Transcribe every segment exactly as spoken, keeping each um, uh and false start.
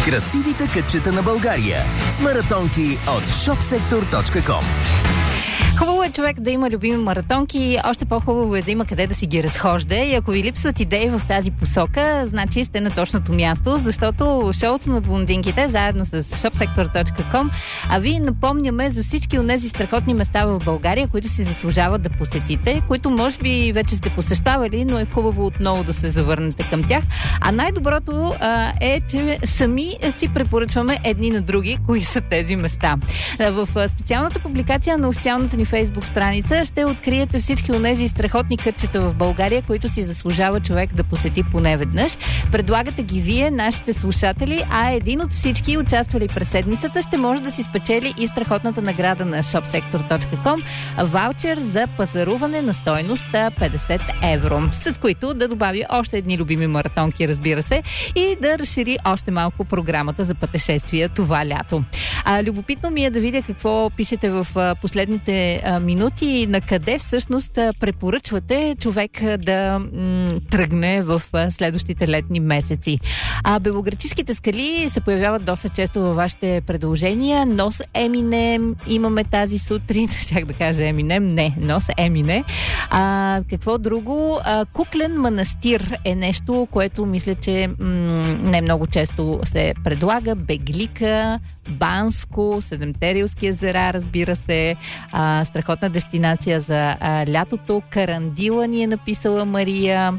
Красивите кътчета на България с маратонки от shopsector точка com. Хубаво е човек да има любими маратонки, още по-хубаво е да има къде да си ги разхожда. И ако ви липсват идеи в тази посока, значи сте на точното място, защото шоуто на блондинките, заедно с shopsector точка com, а ви напомняме за всички от тези страхотни места в България, които си заслужават да посетите, които може би вече сте посещавали, но е хубаво отново да се завърнете към тях. А най-доброто а, е, че сами си препоръчваме едни на други, кои са тези места. В специалната публикация на официалната ни Фейсбук страница ще откриете всички от тези страхотни кътчета в България, които си заслужава човек да посети поне веднъж. Предлагате ги вие, нашите слушатели, а един от всички участвали през седмицата ще може да си спечели и страхотната награда на shopsector точка com, ваучер за пазаруване на стойност петдесет евро, с които да добави още едни любими маратонки, разбира се, и да разшири още малко програмата за пътешествия това лято. А, любопитно ми е да видя какво пишете в а, последните а, минути, на къде всъщност а, препоръчвате човек а, да м- тръгне в а, следващите летни месеци. А белоградчишките скали се появяват доста често във вашите предложения. Нос Еминем имаме тази сутрин. Щях да кажа Еминем. Не, Нос Емине. А, какво друго? А, Куклен манастир е нещо, което мисля, че м- не много често се предлага. Беглика, Банско, Седемте Рилски езера, разбира се, а, страхотна дестинация за а, лятото. Карандила ни е написала Мария.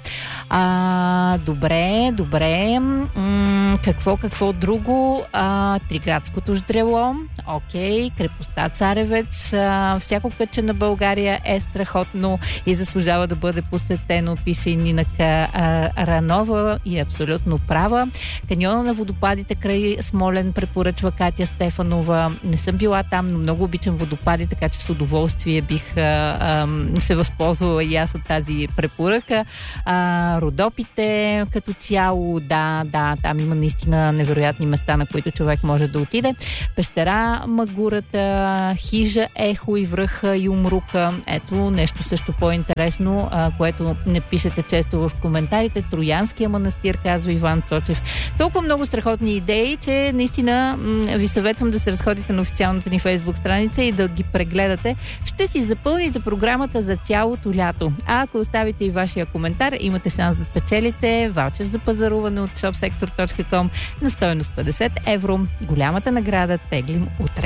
А, добре, добре. М- какво, какво друго? А, Триградското ждрело. Окей, крепостта Царевец. А, всяко кътче на България е страхотно и заслужава да бъде посетено, пише и Нина Ранова и е абсолютно права. Каньона на водопадите край Смолен препоръчва Катя Стефанова. Не съм била там, но много обичам водопади, така че с удоволствие бих а, а, се възползвала и аз от тази препоръка. А, Родопите като цяло, да, да, там има наистина невероятни места, на които човек може да отиде. Пещера Магурата, хижа Ехо и връх Юмрука. Ето нещо също по-интересно, а, което не пишете често в коментарите. Троянския манастир, казва Иван Цочев. Толкова много страхотни идеи, че наистина м- ви съветвам да се разходите на официалната ни Фейсбук страница и да ги прегледате. Ще си запълните програмата за цялото лято. А ако оставите и вашия коментар, имате шанс да спечелите ваучер за пазаруване от shopsector точка com на стойност петдесет евро. Голямата награда теглим утре.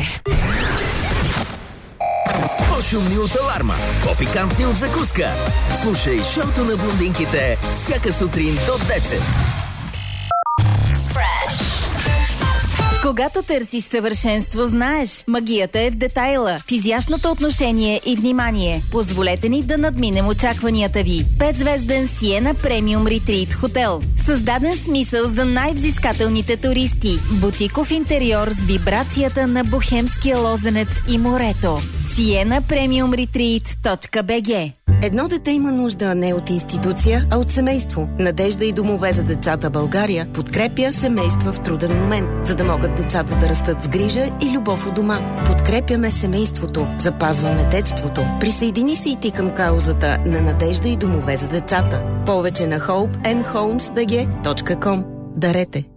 По-шумни от аларма, по-пикантни от закуска. Слушай шоуто на блондинките всяка сутрин до десет. Когато търсиш съвършенство, знаеш, магията е в детайла, в изящното отношение и внимание. Позволете ни да надминем очакванията ви. Петзвезден Сиена Премиум Ретрит Хотел. Създаден с мисъл за най-взискателните туристи. Бутиков интериор с вибрацията на бохемския лозенец и морето. сиена премиум ретрит точка би джи. Едно дете има нужда не от институция, а от семейство. Надежда и домове за децата България подкрепя семейства в труден момент, за да могат децата да растат с грижа и любов у дома. Подкрепяме семейството, запазваме детството. Присъедини се и ти към каузата на Надежда и домове за децата. Повече на hope and homes би джи точка com. Дарете!